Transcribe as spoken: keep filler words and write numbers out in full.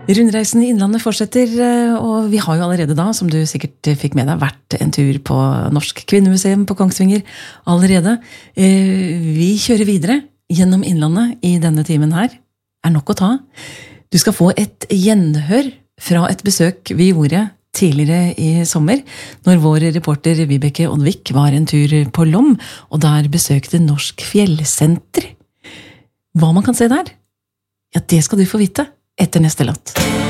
Rundreisen i Innlandet fortsetter, og vi har jo allerede da, som du sikkert fikk med deg, vært en tur på Norsk Kvinnemuseum på Kongsvinger allerede. Vi kjører videre gjennom Innlandet i denne timen her. Er nok å ta. Du skal få et gjenhør fra et besøk vi gjorde tidligere i sommer, når vår reporter Vibeke Oddvik var en tur på Lom, og der besøkte Norsk Fjellsenter. Hva man kan se der? Ja, det skal du få vite etter neste låt.